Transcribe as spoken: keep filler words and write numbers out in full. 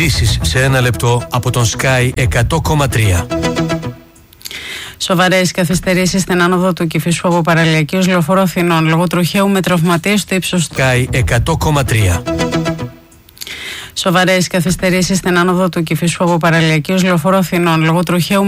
Ειδήσεις σε ένα λεπτό από τον Sky εκατό κόμμα τρία. Σοβαρές καθυστερήσεις στην άνοδο του Κηφισού από παραλιακή ως λεωφόρο Αθηνών λόγω τροχαίου με τραυματίες στο ύψος του Sky εκατό κόμμα τρία. Σοβαρές καθυστερήσεις στην άνοδο του Κηφισού από παραλιακή ως λεωφόρο Αθηνών λόγω τροχαίου